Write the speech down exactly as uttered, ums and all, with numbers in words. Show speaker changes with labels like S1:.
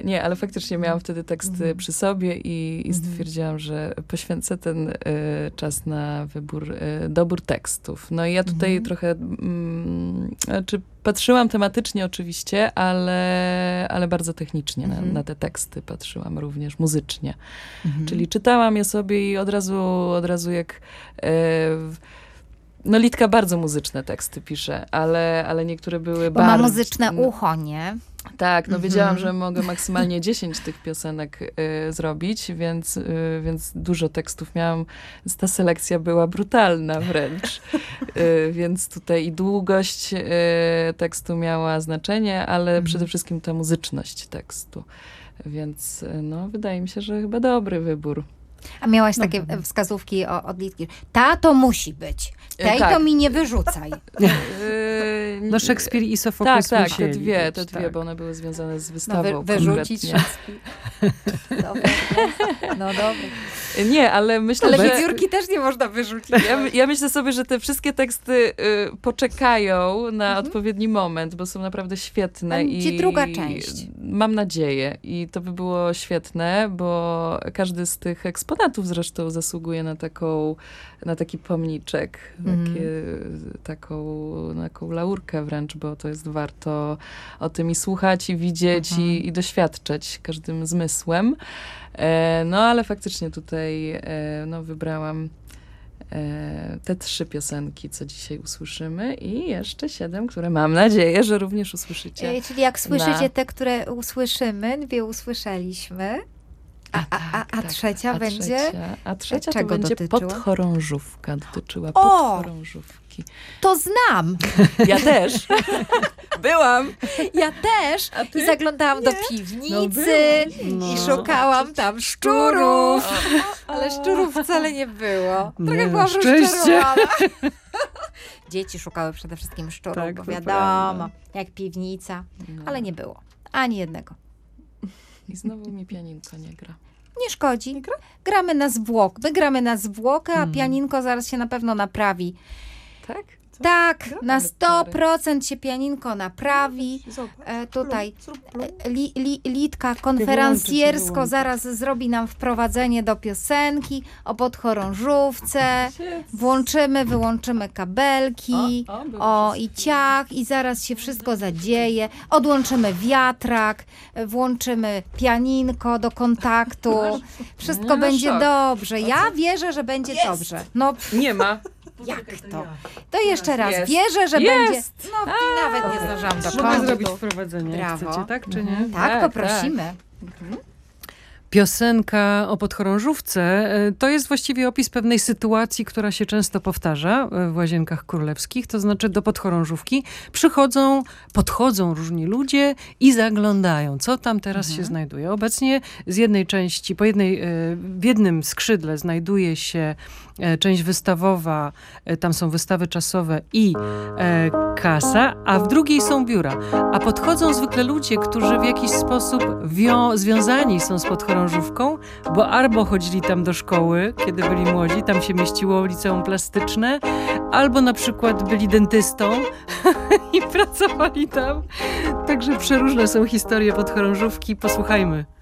S1: nie, ale faktycznie miałam wtedy teksty
S2: Mhm.
S1: przy sobie i, i
S2: Mhm.
S1: stwierdziłam, że poświęcę ten y, czas na wybór, y, dobór tekstów. No i ja tutaj
S2: Mhm.
S1: trochę, mm, znaczy patrzyłam tematycznie oczywiście, ale, ale bardzo technicznie
S2: Mhm.
S1: na, na te teksty patrzyłam również, muzycznie.
S2: Mhm.
S1: Czyli czytałam je sobie i od razu, od razu jak... E, no Litka bardzo muzyczne teksty pisze, ale, ale niektóre były
S3: Bo
S1: bardzo...
S3: ma muzyczne ucho, nie?
S1: Tak, no
S2: Mhm.
S1: wiedziałam, że mogę maksymalnie dziesięć tych piosenek y, zrobić, więc, y, więc dużo tekstów miałam. Więc ta selekcja była brutalna wręcz. Y, więc tutaj i długość y, tekstu miała znaczenie, ale
S2: Mhm.
S1: przede wszystkim ta muzyczność tekstu. Więc y, no, wydaje mi się, że chyba dobry wybór.
S3: A miałaś
S2: No,
S3: takie
S2: pewnie.
S3: wskazówki o, od Litki. Ta to musi być. Tej
S1: tak.
S3: to mi nie wyrzucaj.
S1: Y,
S2: No Szekspir i
S1: tak,
S2: Sofokles
S1: tak, te
S2: musieli
S1: dwie,
S2: być,
S1: te dwie,
S2: tak.
S1: bo one były związane z
S3: No,
S1: wystawą
S3: wy, wyrzucić
S1: konkretnie.
S3: Szekspir. Dobra, no dobra.
S1: Nie, ale myślę,
S3: Ale
S1: że...
S3: wiewiórki też nie można wyrzucić.
S1: Ja, my- ja myślę sobie, że te wszystkie teksty y, poczekają na odpowiedni moment, bo są naprawdę świetne.
S3: Będzie
S1: i
S3: druga część.
S1: Mam nadzieję. I to by było świetne, bo każdy z tych eksponatów zresztą zasługuje na taką, na taki pomniczek,
S3: Mhm.
S1: takie, taką, na taką laurkę wręcz, bo to jest warto o tym i słuchać, i widzieć,
S3: Mhm.
S1: i, i doświadczać każdym zmysłem. E, no ale faktycznie tutaj e, no, wybrałam e, te trzy piosenki, co dzisiaj usłyszymy i jeszcze siedem, które mam nadzieję, że również usłyszycie.
S3: E, Czyli jak słyszycie
S1: Na-
S3: te, które usłyszymy, dwie usłyszeliśmy, a, a, a, a
S1: Tak,
S3: trzecia
S1: a
S3: będzie?
S1: Trzecia, a trzecia
S3: Czego
S1: to będzie
S3: dotyczyła?
S1: podchorążówka. Dotyczyła
S3: O!
S1: podchorążówki.
S3: To znam.
S1: Ja też. Byłam.
S3: Ja też. I zaglądałam do piwnicy
S2: No.
S3: i szukałam tam szczurów. Ale szczurów wcale nie było. Trochę
S2: Nie,
S3: byłam
S2: na szczęście.
S3: rozczarowana. Dzieci szukały przede wszystkim szczurów,
S2: Tak,
S3: bo
S2: to
S3: wiadomo,
S2: prawda.
S3: jak piwnica.
S1: No.
S3: Ale nie było. Ani jednego.
S1: I znowu mi pianinko nie gra.
S3: Nie szkodzi. Gramy na zwłok. My gramy na zwłokę, a
S2: Hmm.
S3: pianinko zaraz się na pewno naprawi.
S1: Tak? Co?
S3: Tak,
S1: Gramy
S3: na
S1: cztery.
S3: sto procent się pianinko naprawi.
S1: Zobacz.
S3: E, tutaj
S1: Zrób plum.
S3: e, li, li, Litka
S2: wyłączyć,
S3: konferencjersko
S2: wyłączyć.
S3: zaraz zrobi nam wprowadzenie do piosenki o podchorążówce. Włączymy, wyłączymy kabelki.
S1: O, o, było
S3: O,
S1: wszystko.
S3: i ciach, i zaraz się wszystko zadzieje. Odłączymy wiatrak, e, włączymy pianinko do kontaktu. Wszystko
S1: No,
S3: będzie
S1: szok.
S3: dobrze. Ja wierzę, że będzie dobrze. No,
S1: Nie ma.
S3: jak to? To jeszcze raz
S1: Jest.
S3: wierzę, że
S1: Jest.
S3: będzie. No, i nawet nie zdążyłam
S2: Mogę
S3: dokończyć.
S2: zrobić wprowadzenie, jak
S3: Brawo.
S2: chcecie, tak czy nie?
S1: Mhm.
S3: Tak,
S1: Tak,
S3: poprosimy.
S2: Piosenka o podchorążówce e, to jest właściwie opis pewnej sytuacji, która się często powtarza e, w Łazienkach Królewskich. To znaczy do podchorążówki przychodzą, podchodzą różni ludzie i zaglądają, co tam teraz się znajduje. Obecnie z jednej części, po jednej, e, w jednym skrzydle znajduje się e, część wystawowa, e, tam są wystawy czasowe i e, kasa, a w drugiej są biura. A podchodzą zwykle ludzie, którzy w jakiś sposób wią- związani są z podchorążówką, bo albo chodzili tam do szkoły, kiedy byli młodzi, tam się mieściło liceum plastyczne, albo na przykład byli dentystą i pracowali tam. Także przeróżne są historie podchorążówki. Posłuchajmy.